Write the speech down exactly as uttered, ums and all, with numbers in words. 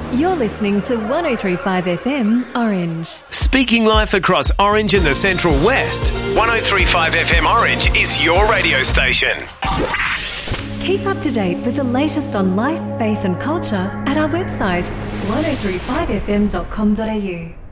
You're listening to one oh three point five F M Orange. Speaking life across Orange and the Central West, one oh three point five F M Orange is your radio station. Keep up to date with the latest on life, faith and culture at our website one oh three five f m dot com dot a u.